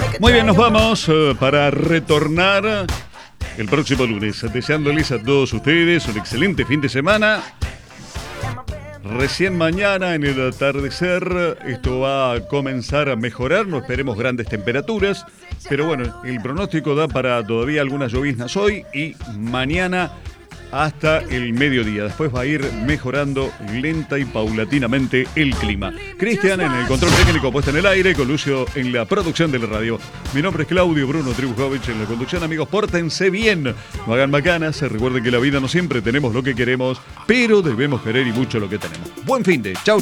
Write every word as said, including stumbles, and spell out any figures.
Muy bien, nos vamos uh, para retornar el próximo lunes, deseándoles a todos ustedes un excelente fin de semana. Recién mañana, en el atardecer, esto va a comenzar a mejorar, no esperemos grandes temperaturas, pero bueno, el pronóstico da para todavía algunas lloviznas hoy y mañana hasta el mediodía. Después va a ir mejorando lenta y paulatinamente el clima. Cristian en el control técnico, puesto en el aire, con Lucio en la producción de la radio. Mi nombre es Claudio Bruno Tribujovich en la conducción. Amigos, pórtense bien, no hagan macanas. Recuerden que en la vida no siempre tenemos lo que queremos, pero debemos querer y mucho lo que tenemos. Buen fin de, chau.